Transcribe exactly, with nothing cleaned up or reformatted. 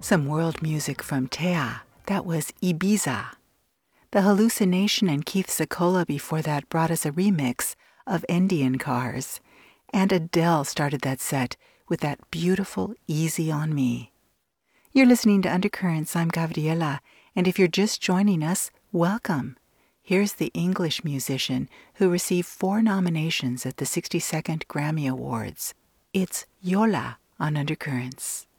Some world music from Tea. That was Ibiza. The Hallucination and Keith Secola before that brought us a remix of Indian Cars. And Adele started that set with that beautiful Easy on Me. You're listening to Undercurrents. I'm Gabriela, and if you're just joining us, welcome. Here's the English musician who received four nominations at the sixty-second Grammy Awards. It's Yola on Undercurrents.